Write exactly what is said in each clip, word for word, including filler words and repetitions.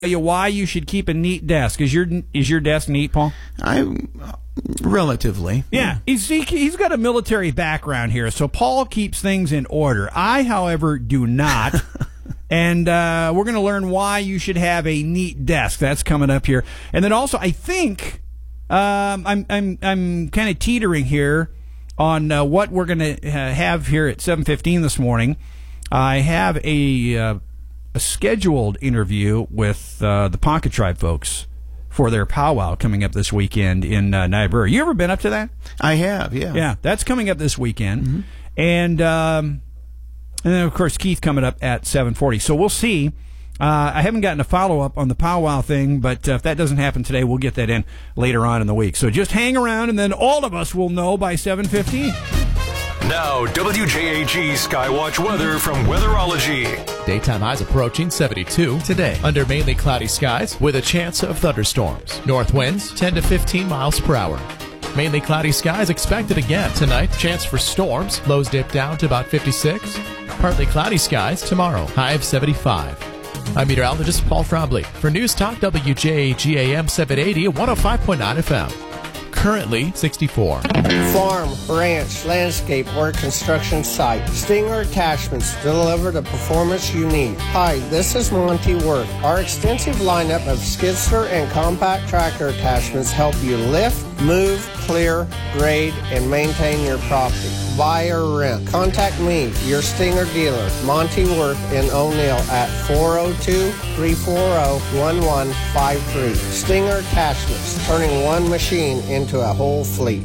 you why you should keep a neat desk. Is your is your desk neat, Paul? I relatively. Yeah, he's he, he's got a military background here, so Paul keeps things in order. I, however, do not. And uh, we're going to learn why you should have a neat desk. That's coming up here. And then also, I think um, I'm I'm I'm kind of teetering here on uh, what we're going to uh, have here at seven fifteen this morning. I have a. Uh, a scheduled interview with uh, the Ponca Tribe folks for their powwow coming up this weekend in uh, Niobrara. You ever been up to that? I have, yeah. Yeah, that's coming up this weekend. Mm-hmm. And um, and then, of course, Keith coming up at seven forty. So we'll see. Uh, I haven't gotten a follow-up on the powwow thing, but uh, if that doesn't happen today, we'll get that in later on in the week. So just hang around, and then all of us will know by seven fifteen. Now, W J A G Skywatch weather from Weatherology. Daytime highs approaching seventy-two today under mainly cloudy skies with a chance of thunderstorms. North winds ten to fifteen miles per hour. Mainly cloudy skies expected again tonight. Chance for storms. Lows dip down to about fifty-six. Partly cloudy skies tomorrow. High of seventy-five. I'm meteorologist Paul Frobley for News Talk W J A G A M seven eighty at one oh five point nine F M. Currently sixty-four. Farm, ranch, landscape, or construction site. Stinger Attachments deliver the performance you need. Hi, this is Monty Worth. Our extensive lineup of skidster and compact tractor attachments help you lift, move, clear, grade, and maintain your property. Buy or rent. Contact me, your Stinger dealer, Monty Worth in O'Neill at four oh two, three four oh, one one five three. Stinger Attachments, turning one machine into a whole fleet.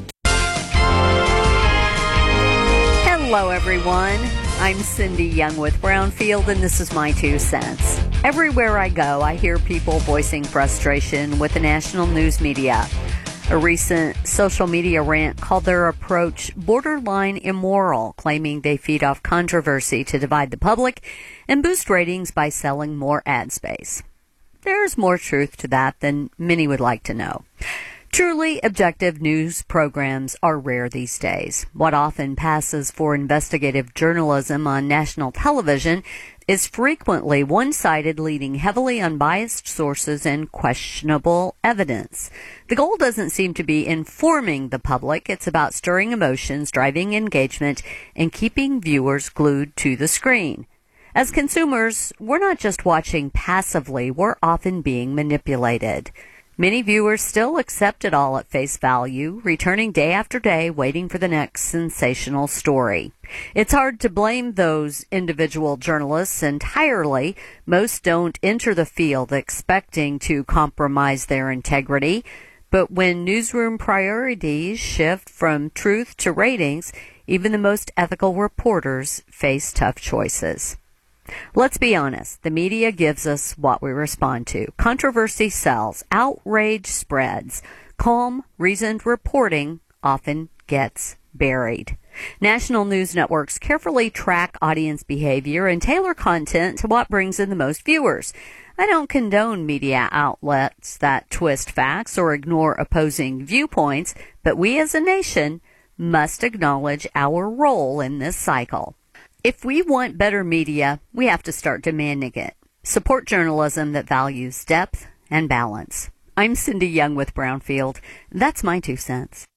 Hello, everyone. I'm Cindy Young with Brownfield, and this is my two cents. Everywhere I go, I hear people voicing frustration with the national news media. A recent social media rant called their approach borderline immoral, claiming they feed off controversy to divide the public and boost ratings by selling more ad space. There's more truth to that than many would like to know. Truly objective news programs are rare these days. What often passes for investigative journalism on national television is frequently one-sided, leading heavily unbiased sources and questionable evidence. The goal doesn't seem to be informing the public. It's about stirring emotions, driving engagement, and keeping viewers glued to the screen. As consumers, we're not just watching passively, we're often being manipulated. Many viewers still accept it all at face value, returning day after day, waiting for the next sensational story. It's hard to blame those individual journalists entirely. Most don't enter the field expecting to compromise their integrity. But when newsroom priorities shift from truth to ratings, even the most ethical reporters face tough choices. Let's be honest, the media gives us what we respond to. Controversy sells, outrage spreads. Calm, reasoned reporting often gets buried. National news networks carefully track audience behavior and tailor content to what brings in the most viewers. I don't condone media outlets that twist facts or ignore opposing viewpoints, but we as a nation must acknowledge our role in this cycle. If we want better media, we have to start demanding it. Support journalism that values depth and balance. I'm Cindy Young with Brownfield. That's my two cents.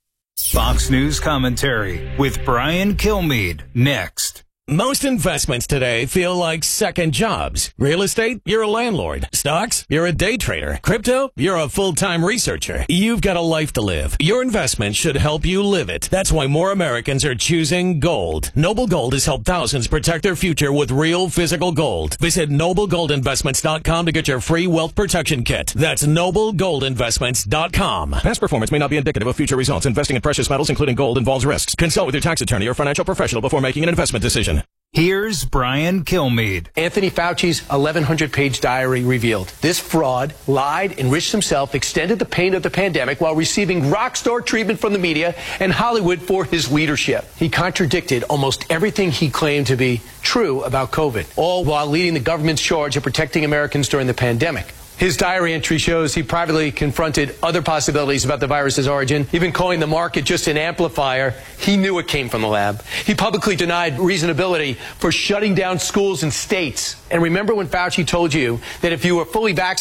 Fox News Commentary with Brian Kilmeade next. Most investments today feel like second jobs. Real estate, you're a landlord. Stocks, you're a day trader. Crypto, you're a full-time researcher. You've got a life to live. Your investment should help you live it. That's why more Americans are choosing gold. Noble Gold has helped thousands protect their future with real physical gold. Visit noble gold investments dot com to get your free wealth protection kit. That's noble gold investments dot com. Past performance may not be indicative of future results. Investing in precious metals, including gold, involves risks. Consult with your tax attorney or financial professional before making an investment decision. Here's Brian Kilmeade. Anthony Fauci's eleven hundred page diary revealed this fraud lied, enriched himself, extended the pain of the pandemic while receiving rock star treatment from the media and Hollywood for his leadership. He contradicted almost everything he claimed to be true about COVID, all while leading the government's charge of protecting Americans during the pandemic. His diary entry shows he privately confronted other possibilities about the virus's origin, even calling the market just an amplifier. He knew it came from the lab. He publicly denied reasonability for shutting down schools and states. And remember when Fauci told you that if you were fully vaccinated,